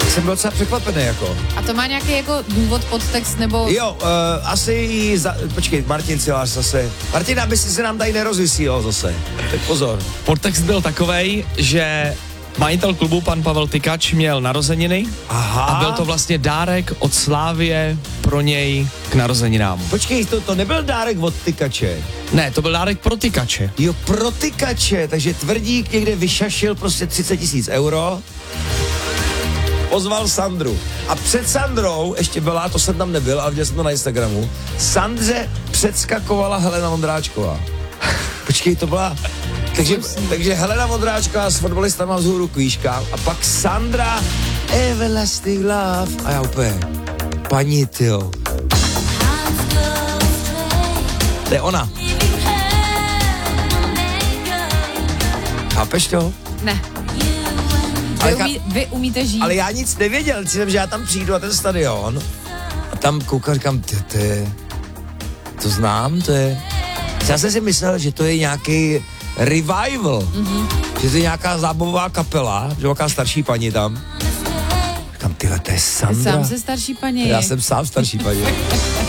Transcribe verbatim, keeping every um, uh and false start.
Jsem byl docela překvapený, jako. A to má nějaký jako důvod, podtext, nebo... Jo, uh, asi za... Počkej, Martin Cilář zase. Martin, aby si se nám tady nerozvysílal zase. Tak pozor. Podtext byl takovej, že majitel klubu, pan Pavel Tykač, měl narozeniny. Aha. A byl to vlastně dárek od Slávie pro něj k narozeninám. Počkej, to, to nebyl dárek od Tykače. Ne, to byl dárek pro Tykače. Jo, pro Tykače, takže Tvrdík někde vyšašil prostě třicet tisíc euro. Pozval Sandru. A před Sandrou ještě byla, to jsem tam nebyl, ale viděl jsem to na Instagramu, Sandře předskakovala Helena Vondráčková. Počkej, to byla... Takže, takže Helena Vondráčková s fotbalistama vzhůru k výškám a pak Sandra Everlasting Love. A já úplně, paní, tyjo. To je ona. Chápeš to? Ne. Vy, umí, vy umíte žít. Ale já nic nevěděl, jsem, že já tam přijdu na ten stadion a tam koukám, říkám, ty, ty, to znám, to je... Já jsem si myslel, že to je nějaký revival, mm-hmm. že to je nějaká zábavová kapela, že nějaká starší paní tam. Říkám, tyhle, to je Sandra. Sám se starší paní. Já jsem sám starší paní.